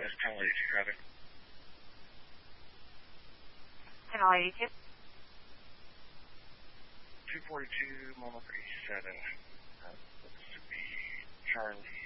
is 1082 traffic. 1082. 242, Mama 37. Looks to be Charlie